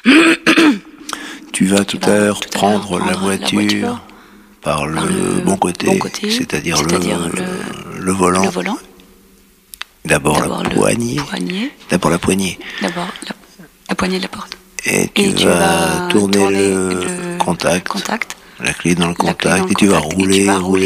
Tu vas tout à l'heure prendre la voiture par le bon côté, c'est-à-dire le volant. D'abord la poignée. D'abord la poignée. D'abord la poignée de la porte. Et tu vas tourner le contact, la clé dans le contact, et tu vas rouler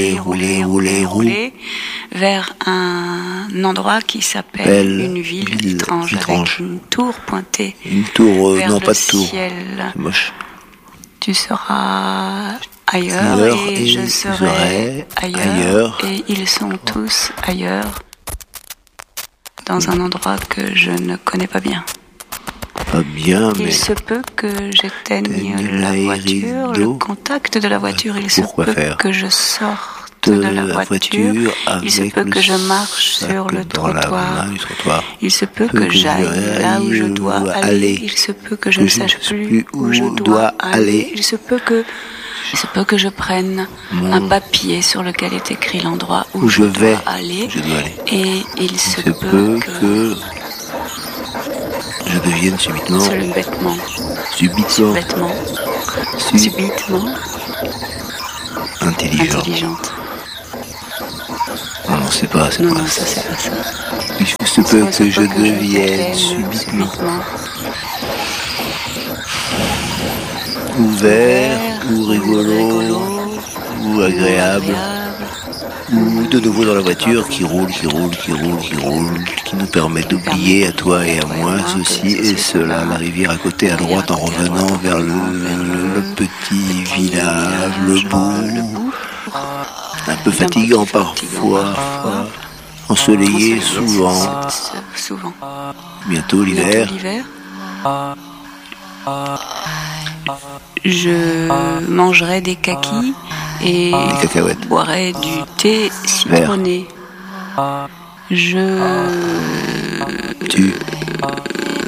vers un endroit qui s'appelle une ville étrange, avec une tour pointée. Une tour, vers non le pas de tour, ciel. c'est moche. Tu seras ailleurs et je serai ailleurs et ils sont tous ailleurs dans un endroit que je ne connais pas bien. Pas bien, mais... Il se peut que j'éteigne la voiture, le contact de la voiture, il se peut que je sorte de la voiture, il se peut que je marche sur le trottoir, il se peut que j'aille là où je dois aller, il se peut que je ne sache plus où je dois aller, il se peut que je prenne un papier sur lequel est écrit l'endroit où je dois aller, et il se peut que je devienne subitement intelligente. Non, c'est pas ça. Il se peut que je devienne subitement ouvert, ou rigolo, ou agréable, ou de nouveau dans la voiture qui roule, qui nous permet d'oublier à toi et à moi ceci et cela, la rivière à côté à droite en revenant vers le petit village, le bout, un peu fatigant parfois, ensoleillé souvent, bientôt l'hiver. Je mangerai des kakis et boirai du thé citronné.